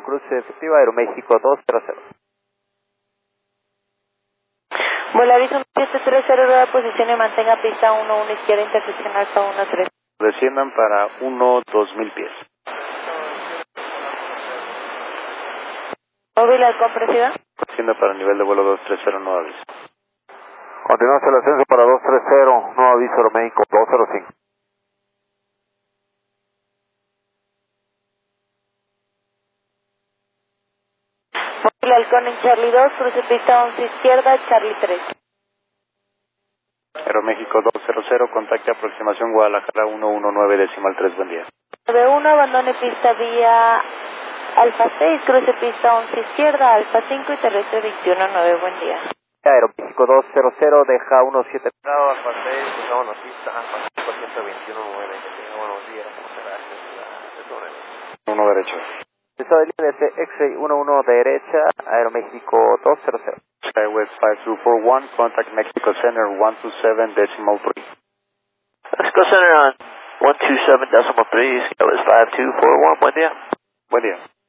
cruce efectiva, Aeroméxico 200. Volaviso 730, rueda posición y mantenga pista 11 izquierda, intersección Alfa 13. Desciendan para 2000 pies. Móvil Halcón, presión. Descienda para el nivel de vuelo 230, no aviso. Continuamos el ascenso para 230, no aviso, Aeroméxico 205. Móvil Halcón en Charlie 2, cruce pista 11 izquierda, Charlie 3. Aeroméxico 200, contacte aproximación Guadalajara 119.3, buen día. 91, abandone pista vía Alfa 6, cruce pista 11 izquierda, Alfa 5 y terrestre 219, buen día. Aeroméxico 200, deja 17. Alfa 6, buscamos la pista, Alfa 5, 121.9, que tenga buenos días, muchas gracias. 1 derecho. Estado de línea de X-Ray 11 derecha, Aeroméxico 200. Skywest 5241, contact Mexico Center 127.3. Mexico Center on 127.3, Skywest 5241, buen día. Buen día.